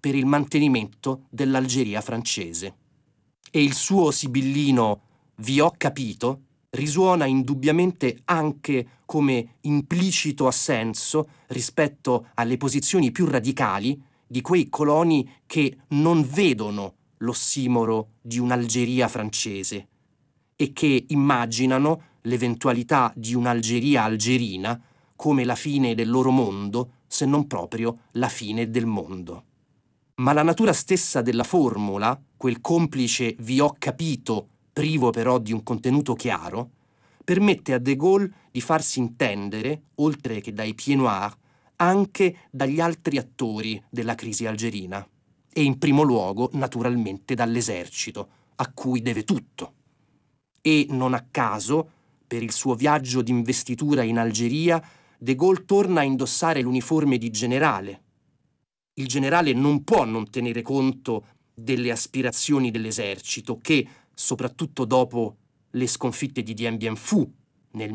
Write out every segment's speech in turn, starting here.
per il mantenimento dell'Algeria francese. E il suo sibillino "vi ho capito" risuona indubbiamente anche come implicito assenso rispetto alle posizioni più radicali di quei coloni che non vedono l'ossimoro di un'Algeria francese e che immaginano l'eventualità di un'Algeria algerina come la fine del loro mondo, se non proprio la fine del mondo. Ma la natura stessa della formula, quel complice "vi ho capito", privo però di un contenuto chiaro, permette a De Gaulle di farsi intendere, oltre che dai Pieds Noirs, anche dagli altri attori della crisi algerina, e in primo luogo, naturalmente, dall'esercito, a cui deve tutto. E non a caso, per il suo viaggio d'investitura in Algeria, De Gaulle torna a indossare l'uniforme di generale. Il generale non può non tenere conto delle aspirazioni dell'esercito che, soprattutto dopo le sconfitte di Dien Bien Phu nel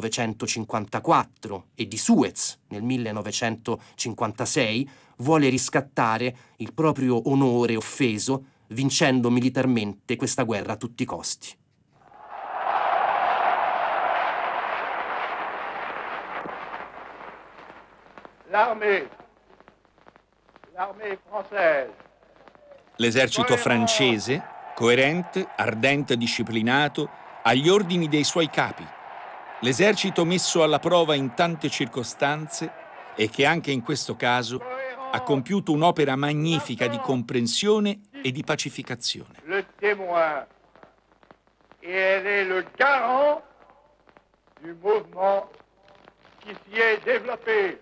1954 e di Suez nel 1956, vuole riscattare il proprio onore offeso vincendo militarmente questa guerra a tutti i costi. L'armée française. L'esercito francese, coerente, ardente e disciplinato, agli ordini dei suoi capi. L'esercito messo alla prova in tante circostanze e che anche in questo caso ha compiuto un'opera magnifica di comprensione e di pacificazione. Le témoin et elle est le garant du mouvement qui s'y est développé.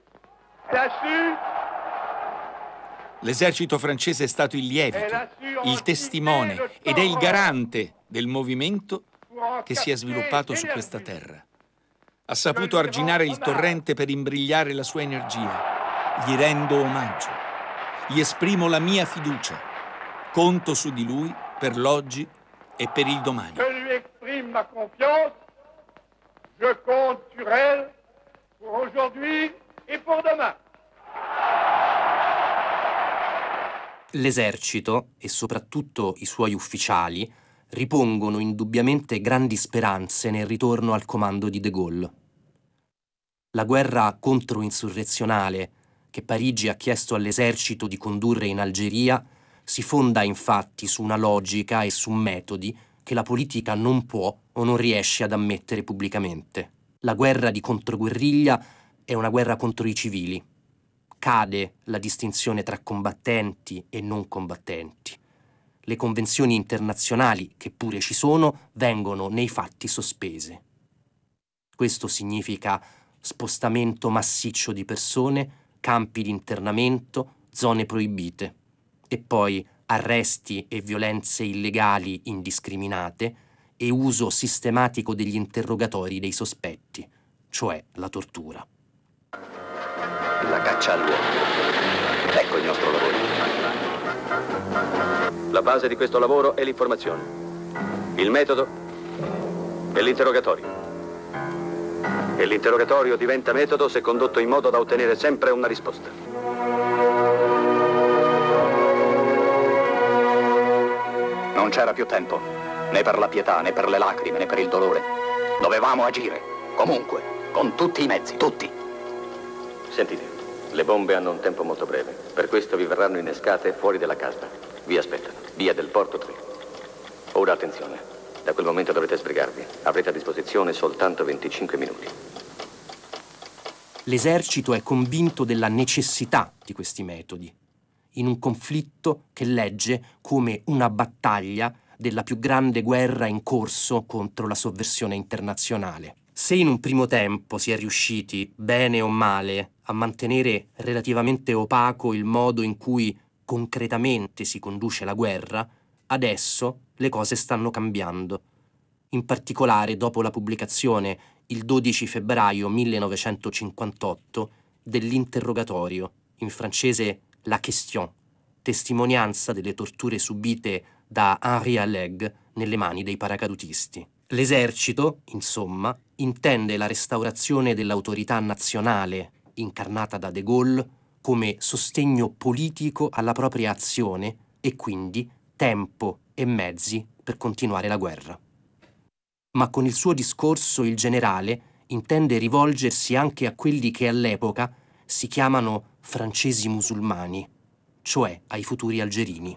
L'esercito francese è stato il lievito, il testimone ed è il garante del movimento che si è sviluppato su questa terra. Ha saputo arginare il torrente per imbrigliare la sua energia. Gli rendo omaggio. Gli esprimo la mia fiducia. Conto su di lui per l'oggi e per il domani. Je lui exprime ma confiance. Je compte sur elle pour aujourd'hui et pour demain. L'esercito, e soprattutto i suoi ufficiali, ripongono indubbiamente grandi speranze nel ritorno al comando di De Gaulle. La guerra controinsurrezionale che Parigi ha chiesto all'esercito di condurre in Algeria si fonda infatti su una logica e su metodi che la politica non può o non riesce ad ammettere pubblicamente. La guerra di controguerriglia è una guerra contro i civili. Cade la distinzione tra combattenti e non combattenti. Le convenzioni internazionali, che pure ci sono, vengono nei fatti sospese. Questo significa spostamento massiccio di persone, campi di internamento, zone proibite e poi arresti e violenze illegali indiscriminate e uso sistematico degli interrogatori dei sospetti, cioè la tortura. La caccia all'uomo. Ecco il nostro lavoro. La base di questo lavoro è l'informazione. Il metodo è l'interrogatorio. E l'interrogatorio diventa metodo se condotto in modo da ottenere sempre una risposta. Non c'era più tempo, né per la pietà, né per le lacrime, né per il dolore. Dovevamo agire, comunque, con tutti i mezzi, tutti. Sentite, le bombe hanno un tempo molto breve. Per questo vi verranno innescate fuori della casa. Vi aspettano, via del Porto 3. Ora attenzione, da quel momento dovrete sbrigarvi. Avrete a disposizione soltanto 25 minuti. L'esercito è convinto della necessità di questi metodi, in un conflitto che legge come una battaglia della più grande guerra in corso contro la sovversione internazionale. Se in un primo tempo si è riusciti, bene o male, a mantenere relativamente opaco il modo in cui concretamente si conduce la guerra, adesso le cose stanno cambiando. In particolare dopo la pubblicazione, il 12 febbraio 1958, dell'interrogatorio, in francese La Question, testimonianza delle torture subite da Henri Alleg nelle mani dei paracadutisti. L'esercito, insomma, intende la restaurazione dell'autorità nazionale incarnata da De Gaulle come sostegno politico alla propria azione e quindi tempo e mezzi per continuare la guerra. Ma con il suo discorso il generale intende rivolgersi anche a quelli che all'epoca si chiamano francesi musulmani, cioè ai futuri algerini.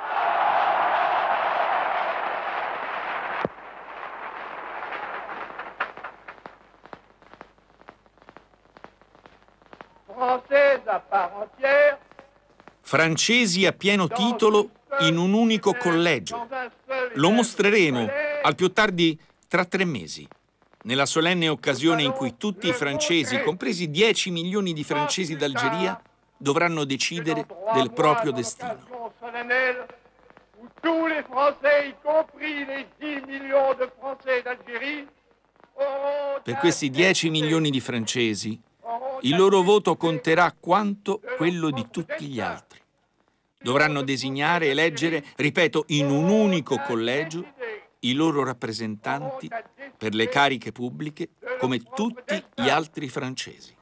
Francesi a pieno titolo in un unico collegio. Lo mostreremo al più tardi tra 3 mesi, nella solenne occasione in cui tutti i francesi, compresi 10 milioni di francesi d'Algeria, dovranno decidere del proprio destino. Per questi 10 milioni di francesi, il loro voto conterà quanto quello di tutti gli altri. Dovranno designare e eleggere, ripeto, in un unico collegio, i loro rappresentanti per le cariche pubbliche come tutti gli altri francesi.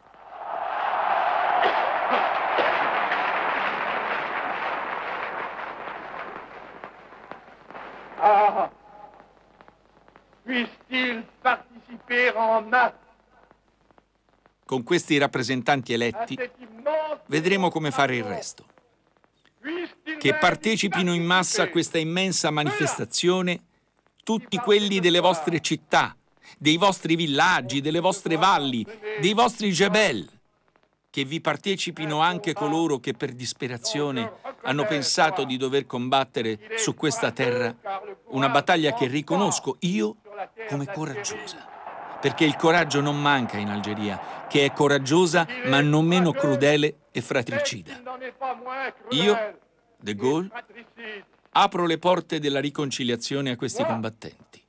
Ah, puissent-ils participer en masse? Con questi rappresentanti eletti vedremo come fare il resto. Che partecipino in massa a questa immensa manifestazione tutti quelli delle vostre città, dei vostri villaggi, delle vostre valli, dei vostri jebel. Che vi partecipino anche coloro che per disperazione hanno pensato di dover combattere su questa terra una battaglia che riconosco io come coraggiosa. Perché il coraggio non manca in Algeria, che è coraggiosa ma non meno crudele e fratricida. Io, De Gaulle, apro le porte della riconciliazione a questi combattenti.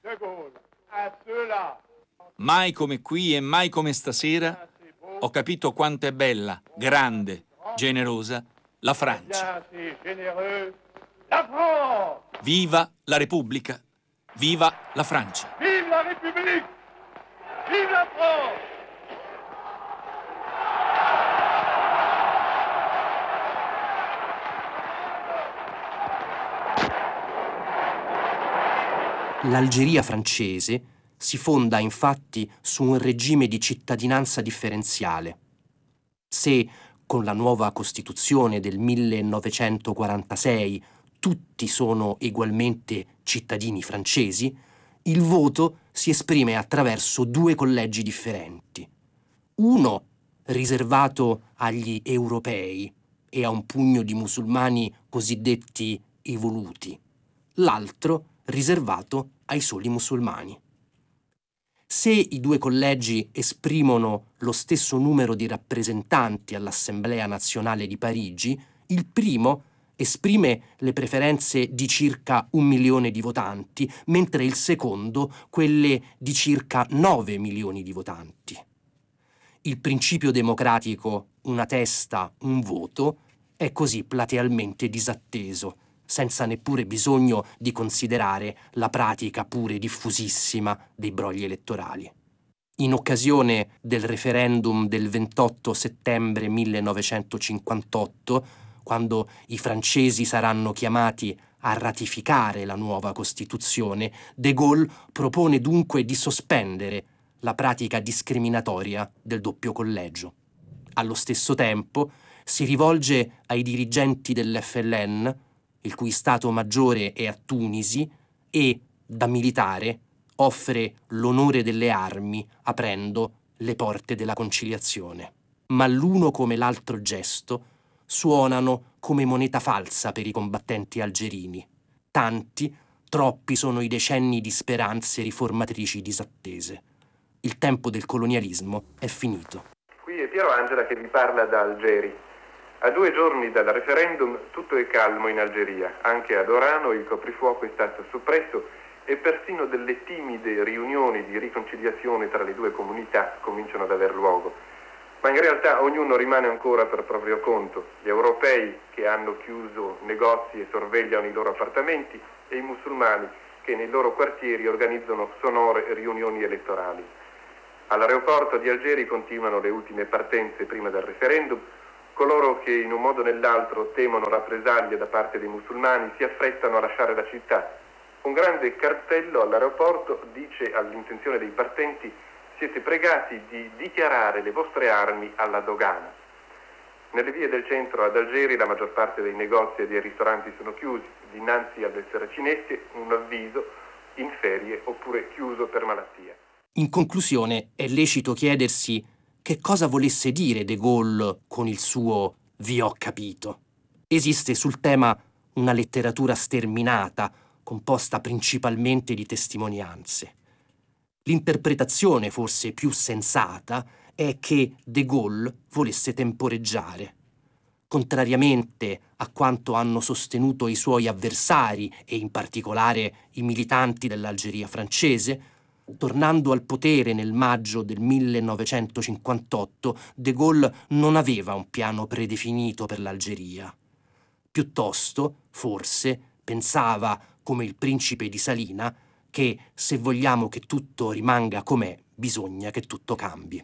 Mai come qui e mai come stasera ho capito quanto è bella, grande, generosa la Francia. Viva la Repubblica! Viva la Francia! Vive la République! Vive la France! L'Algeria francese si fonda infatti su un regime di cittadinanza differenziale. Se con la nuova Costituzione del 1946 tutti sono egualmente cittadini francesi, il voto si esprime attraverso 2 collegi differenti. Uno riservato agli europei e a un pugno di musulmani cosiddetti evoluti, l'altro riservato ai soli musulmani. Se i 2 collegi esprimono lo stesso numero di rappresentanti all'Assemblea nazionale di Parigi, il primo esprime le preferenze di circa 1 milione di votanti, mentre il secondo quelle di circa 9 milioni di votanti. Il principio democratico una testa, un voto è così platealmente disatteso, senza neppure bisogno di considerare la pratica pure diffusissima dei brogli elettorali. In occasione del referendum del 28 settembre 1958, quando i francesi saranno chiamati a ratificare la nuova Costituzione, De Gaulle propone dunque di sospendere la pratica discriminatoria del doppio collegio. Allo stesso tempo si rivolge ai dirigenti dell'FLN, il cui Stato Maggiore è a Tunisi, e, da militare, offre l'onore delle armi aprendo le porte della conciliazione. Ma l'uno come l'altro gesto suonano come moneta falsa per i combattenti algerini. Tanti, troppi sono i decenni di speranze riformatrici disattese. Il tempo del colonialismo è finito. Qui è Piero Angela che vi parla da Algeri. A 2 giorni dal referendum tutto è calmo in Algeria. Anche ad Orano il coprifuoco è stato soppresso e persino delle timide riunioni di riconciliazione tra le 2 comunità cominciano ad aver luogo. Ma in realtà ognuno rimane ancora per proprio conto. Gli europei che hanno chiuso negozi e sorvegliano i loro appartamenti e i musulmani che nei loro quartieri organizzano sonore riunioni elettorali. All'aeroporto di Algeri continuano le ultime partenze prima del referendum, Coloro che in un modo o nell'altro temono rappresaglie da parte dei musulmani si affrettano a lasciare la città. Un grande cartello all'aeroporto dice all'intenzione dei partenti: siete pregati di dichiarare le vostre armi alla dogana. Nelle vie del centro ad Algeri la maggior parte dei negozi e dei ristoranti sono chiusi. Dinanzi alle saracinesche un avviso: in ferie oppure chiuso per malattia. In conclusione, è lecito chiedersi che cosa volesse dire De Gaulle con il suo "vi ho capito". Esiste sul tema una letteratura sterminata, composta principalmente di testimonianze. L'interpretazione forse più sensata è che De Gaulle volesse temporeggiare. Contrariamente a quanto hanno sostenuto i suoi avversari e in particolare i militanti dell'Algeria francese, tornando al potere nel maggio del 1958, De Gaulle non aveva un piano predefinito per l'Algeria. Piuttosto, forse, pensava, come il principe di Salina, che se vogliamo che tutto rimanga com'è, bisogna che tutto cambi.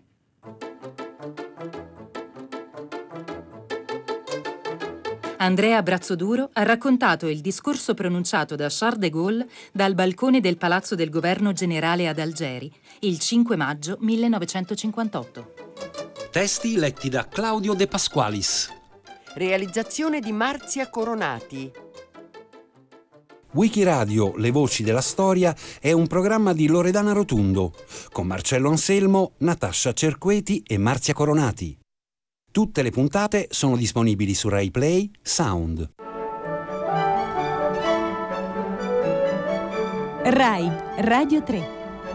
Andrea Brazzoduro ha raccontato il discorso pronunciato da Charles de Gaulle dal balcone del Palazzo del Governo Generale ad Algeri il 5 maggio 1958. Testi letti da Claudio De Pasqualis. Realizzazione di Marzia Coronati. Wikiradio Le Voci della Storia è un programma di Loredana Rotundo, con Marcello Anselmo, Natascia Cerqueti e Marzia Coronati. Tutte le puntate sono disponibili su Rai Play Sound. Rai Radio 3.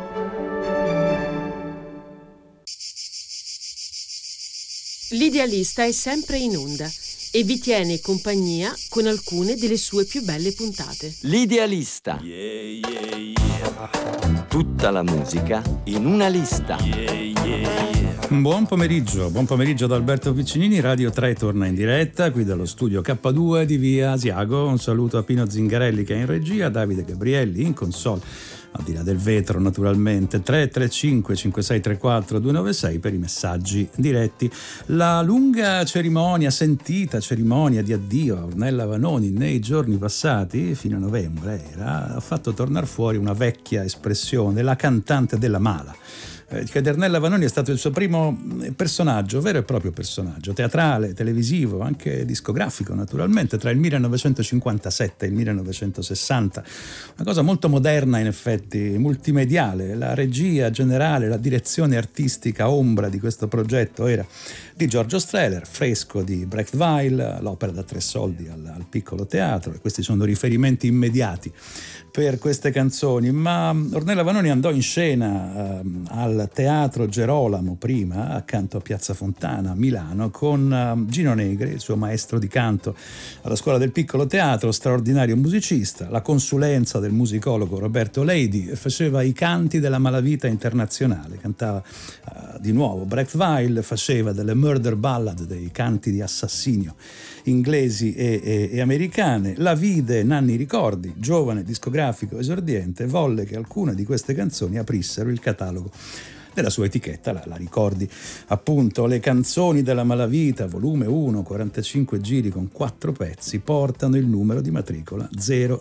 L'idealista è sempre in onda e vi tiene compagnia con alcune delle sue più belle puntate. L'idealista. Tutta la musica in una lista. Buon pomeriggio da Alberto Piccinini. Radio 3 torna in diretta qui dallo studio K2 di via Asiago. Un saluto a Pino Zingarelli che è in regia, Davide Gabrielli in console, al di là del vetro naturalmente. 335 5634 296 per i messaggi diretti. La lunga sentita cerimonia di addio a Ornella Vanoni nei giorni passati, fino a novembre ha fatto tornare fuori una vecchia espressione, la cantante della mala. Che Ornella Vanoni è stato il suo primo personaggio, vero e proprio personaggio, teatrale, televisivo, anche discografico naturalmente, tra il 1957 e il 1960. Una cosa molto moderna in effetti, multimediale. La regia generale, la direzione artistica ombra di questo progetto era di Giorgio Strehler, Fresco di Brecht Weil, l'opera da 3 soldi al Piccolo Teatro, e questi sono riferimenti immediati per queste canzoni. Ma Ornella Vanoni andò in scena al Teatro Gerolamo prima, accanto a Piazza Fontana a Milano, con Gino Negri, il suo maestro di canto alla Scuola del Piccolo Teatro, straordinario musicista, la consulenza del musicologo Roberto Leidi, faceva i canti della malavita internazionale, cantava di nuovo Brecht Weil, faceva delle murder ballad, dei canti di assassinio inglesi e americane. La vide Nanni Ricordi, giovane discografico esordiente, volle che alcune di queste canzoni aprissero il catalogo della sua etichetta, la Ricordi appunto. Le canzoni della malavita, volume 1, 45 giri con 4 pezzi, portano il numero di matricola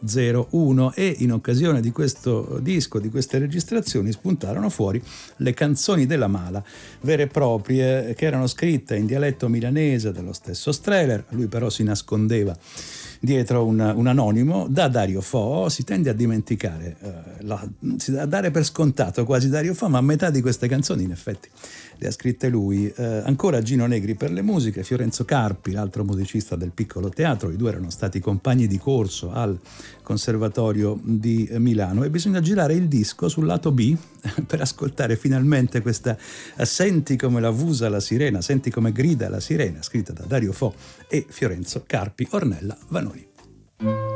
001 e in occasione di questo disco, di queste registrazioni, spuntarono fuori le canzoni della mala, vere e proprie, che erano scritte in dialetto milanese dello stesso Strehler. Lui però si nascondeva dietro un anonimo. Da Dario Fo si tende a dimenticare, a dare per scontato quasi Dario Fo, ma a metà di queste canzoni in effetti le ha scritte lui. Ancora Gino Negri per le musiche, Fiorenzo Carpi, l'altro musicista del Piccolo Teatro. I due erano stati compagni di corso al Conservatorio di Milano, e bisogna girare il disco sul lato B per ascoltare finalmente questa Senti come la vusa la sirena, senti come grida la sirena, scritta da Dario Fo e Fiorenzo Carpi, Ornella Vanoni.